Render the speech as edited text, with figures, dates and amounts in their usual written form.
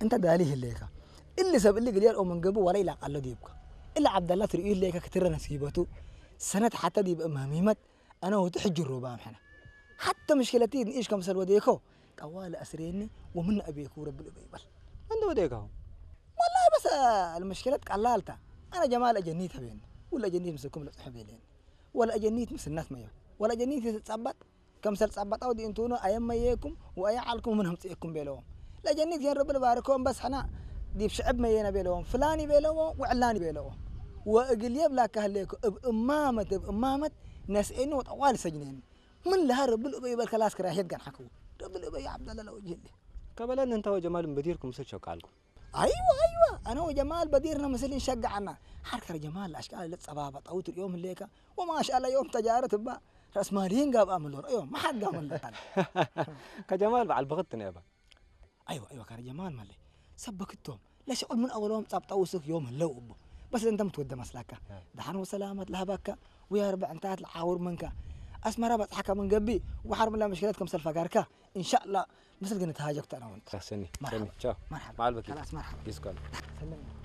انت داليه الليكا اللي سب اللي قليل او من قبو ولا الى قال ديبك الا عبد الله تريه الليكا كتر نسيبته سنه حتى ديب مهميمت انا وتحج الربام حنا حتى مشكلتي ايش كم سل وديكو طوال اسريني ومن ابيك ورب البيبل من وديكو والله بس المشكلة قلالتها انا جمال اجنيتها بين ولا اجنيت مسكم لا تحبيلين ولا اجنيت مثل الناس ما ولا اجنيت تتصبط كم سل تصبط او دي انتونا ايام ياكم وايعلكم منهم تيكم بيلهم لا جنيت يا رب باركهم بس حنا دي بشعب ما ينا بيلهم فلاني بيلهم وعلاني بيلهم واقل يبلا كهليكو بامامه ناس انه طوال سجنين من لها رب الابي بالكلاس كراهيت كان حكوا رب الابي يا عبد الله لو جلي قبل ان انت وجمال بديركم مسك شوك عليكم ايوه انا وجمال بديرنا مثل نشجع عنا حركه جمال الاشكال اللي تصبابط او اليوم الليكا وما شاء الله يوم تجاره با راس مالين قاب امل ايوه ما حد قام كجمال بعد بغتني يابا ايوه كان جمال مالي سبكتهم لا شغل من اولهم طوسك يوم اللو أبو. بس انت متودى مسلكه دحن وسلامه لهبك ويا رب انتهت العاور منك اسمع ربط حكى من قبي وحرم لا مشكلتكم سلفقارك ان شاء الله مثل قلت هاجكت انا وانت سني مرحبا تشاو مرحبا مع البكي خلاص مرحبا يسكن سلم